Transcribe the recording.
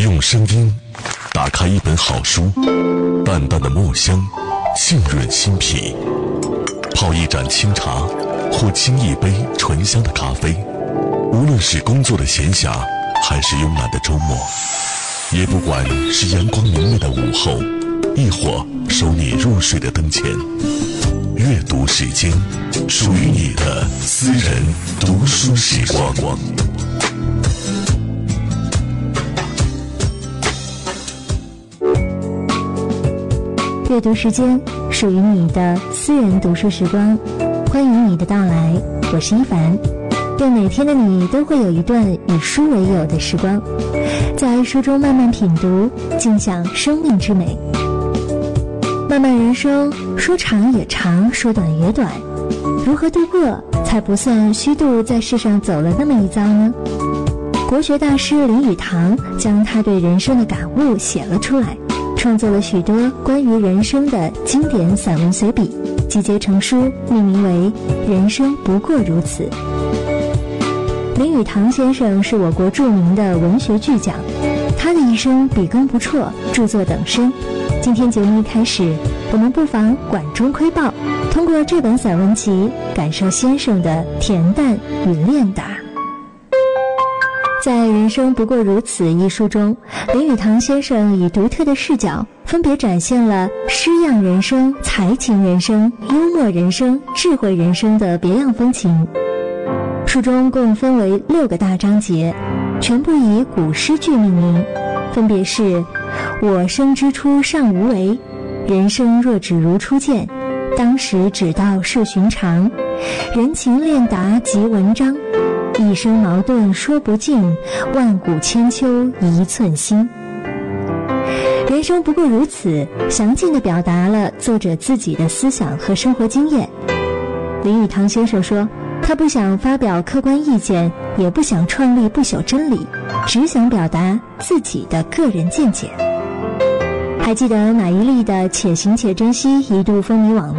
用声音打开一本好书，淡淡的墨香浸润心脾，泡一盏清茶或沏一杯醇香的咖啡，无论是工作的闲暇还是慵懒的周末，也不管是阳光明媚的午后，亦或守你入睡的灯前，阅读时间，属于你的私人读书时光。 阅读时间，属于你的私人读书时光。欢迎你的到来，我是一凡。愿每天的你都会有一段与书为友的时光，在书中慢慢品读，尽享生命之美。漫漫人生，说长也长，说短也短，如何度过才不算虚度在世上走了那么一遭呢？国学大师林语堂将他对人生的感悟写了出来，创作了许多关于人生的经典散文随笔，集结成书，命名为《人生不过如此》。林语堂先生是我国著名的文学巨匠，他的一生笔耕不辍，著作等身。今天节目一开始，我们不妨管中窥豹，通过这本散文集感受先生的恬淡与练达。在《人生不过如此》一书中，林语堂先生以独特的视角，分别展现了诗样人生、才情人生、幽默人生、智慧人生的别样风情。书中共分为6个大章节，全部以古诗句命名，分别是我生之初尚无为，人生若只如初见，当时只道是寻常，人情练达即文章，一生矛盾说不尽，万古千秋一寸心。人生不过如此，详尽地表达了作者自己的思想和生活经验。林语堂先生说，他不想发表客观意见，也不想创立不朽真理，只想表达自己的个人见解。还记得马伊琍的《且行且珍惜》一度风靡网络，